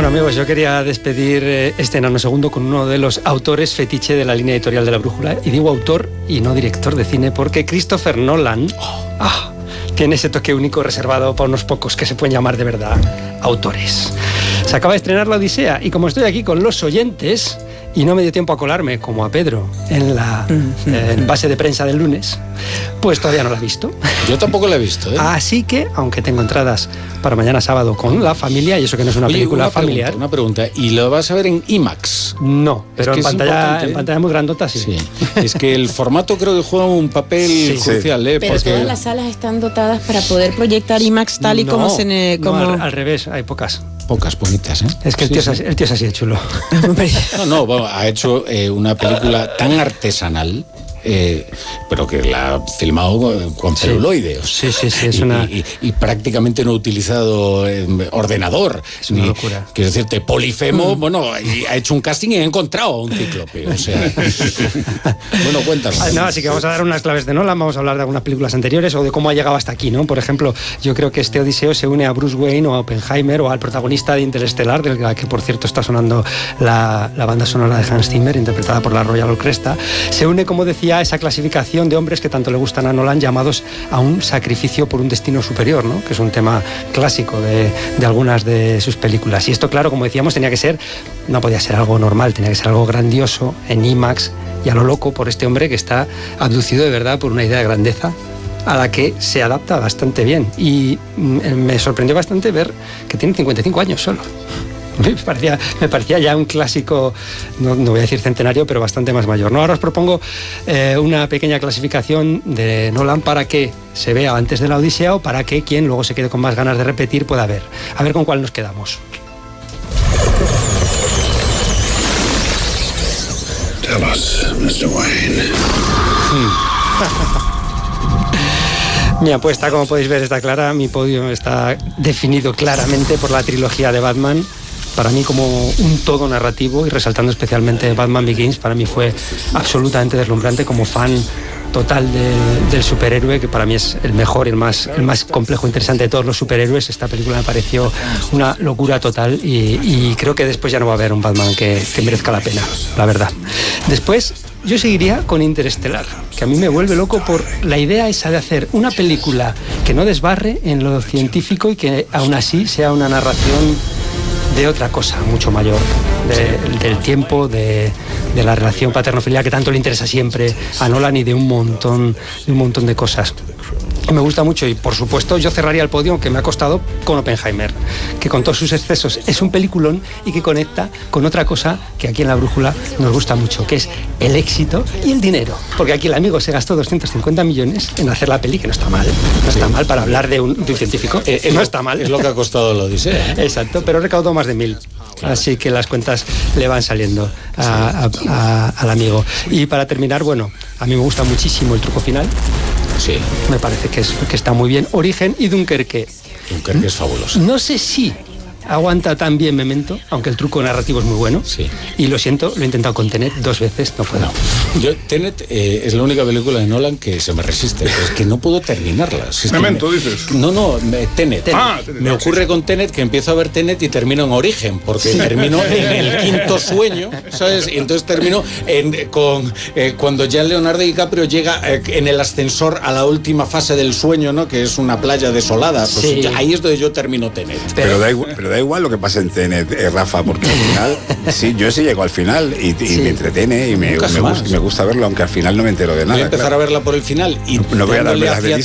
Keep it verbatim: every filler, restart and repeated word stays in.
Bueno, amigos, yo quería despedir eh, este nanosegundo con uno de los autores fetiche de la línea editorial de La Brújula. Y digo autor y no director de cine porque Christopher Nolan oh, ah, tiene ese toque único reservado para unos pocos que se pueden llamar de verdad autores. Se acaba de estrenar La Odisea y como estoy aquí con los oyentes y no me dio tiempo a colarme, como a Pedro, en la eh, en base de prensa del lunes, pues todavía no la he visto. Yo tampoco la he visto, ¿eh? Así que, aunque tengo entradas para mañana sábado con la familia, y eso que no es una Oye, película una familiar... Pregunta, una pregunta, ¿y lo vas a ver en IMAX? No, pero es en, que pantalla, en pantalla muy grandota sí. sí. Es que el formato creo que juega un papel sí, crucial, sí. ¿eh? Pero porque... todas las salas están dotadas para poder proyectar IMAX tal y no, como se... Ne, como... No, al, al revés, hay pocas. Pocas, poquitas, ¿eh? Es que el, sí, tío sí. Es, el tío es así de chulo. No, no, bueno, ha hecho eh, una película tan artesanal, eh, pero que la ha filmado con celuloide. Sí, sí, sí, es y, una... Y, y, y prácticamente no ha utilizado eh, ordenador. Es una ni, locura. Quiero decirte, Polifemo, mm. bueno, ha hecho un casting y ha encontrado a un cíclope, o sea... Bueno, cuéntanos. No, así que vamos a dar unas claves de Nolan, vamos a hablar de algunas películas anteriores o de cómo ha llegado hasta aquí, ¿no? Por ejemplo, yo creo que este Odiseo se une a Bruce Wayne o a Oppenheimer o al protagonista de Interestelar, del que por cierto está sonando la, la banda sonora de Hans Zimmer, interpretada por la Royal Orchestra. Se une, como decía, a esa clasificación de hombres que tanto le gustan a Nolan, llamados a un sacrificio por un destino superior, ¿no? Que es un tema clásico de, de algunas de sus películas. Y esto, claro, como decíamos, tenía que ser, no podía ser algo normal, tenía que ser algo grandioso, en IMAX, y a lo loco por este hombre que está abducido de verdad por una idea de grandeza a la que se adapta bastante bien. Y me sorprendió bastante ver que tiene cincuenta y cinco años solo. Me parecía, me parecía ya un clásico, no, no voy a decir centenario, pero bastante más mayor, ¿no? Ahora os propongo eh, una pequeña clasificación de Nolan para que se vea antes de La Odisea o para que quien luego se quede con más ganas de repetir pueda ver. A ver con cuál nos quedamos. Tell us, mister Wayne. Mi apuesta, como podéis ver, está clara. Mi podio está definido claramente por la trilogía de Batman. Para mí como un todo narrativo y resaltando especialmente Batman Begins, para mí fue absolutamente deslumbrante como fan total de, del superhéroe, que para mí es el mejor, el más, el más complejo, interesante de todos los superhéroes. Esta película me pareció una locura total y, y creo que después ya no va a haber un Batman que, que merezca la pena, la verdad. Después yo seguiría con Interestelar, que a mí me vuelve loco por la idea esa de hacer una película que no desbarre en lo científico y que aún así sea una narración de otra cosa mucho mayor, de, del tiempo, de, de la relación paterno-filial que tanto le interesa siempre a Nolan y de un montón, de un montón de cosas. Me gusta mucho y por supuesto yo cerraría el podio, que me ha costado, con Oppenheimer, que con todos sus excesos es un peliculón y que conecta con otra cosa que aquí en La Brújula nos gusta mucho, que es el éxito y el dinero, porque aquí el amigo se gastó doscientos cincuenta millones en hacer la peli, que no está mal, no está sí. mal para hablar de un, de un científico, eh, no lo, está mal. Es lo que ha costado la Odisea, ¿eh? Exacto, pero recaudó más de mil. Claro. Así que las cuentas le van saliendo a, a, a, al amigo. Y para terminar, bueno, a mí me gusta muchísimo el truco final. Sí. Me parece que, es, que está muy bien. Origen y Dunkerque. Dunkerque es fabuloso. No sé si aguanta tan bien Memento, aunque el truco narrativo es muy bueno. Sí. Y lo siento, lo he intentado con Tenet dos veces, no puedo. No. Yo, Tenet eh, es la única película de Nolan que se me resiste. Es que no puedo terminarla. Si es Memento, me, dices. No, no, me, Tenet. Tenet. Ah, Tenet. Me ocurre con Tenet que empiezo a ver Tenet y termino en Origen, porque sí. termino en el quinto sueño, ¿sabes? Y entonces termino en, con eh, cuando ya Leonardo DiCaprio llega eh, en el ascensor a la última fase del sueño, ¿no? Que es una playa desolada. Pues sí. ya, ahí es donde yo termino Tenet. Pero, pero, da igual, pero da igual lo que pase en Tenet, eh, Rafa, porque al final, sí, yo sí llego al final y, y sí. me entretiene y me, me, gusta, me gusta verlo, aunque al final no me entero de nada. Voy a empezar claro. a verla por el final y no, no voy a darme las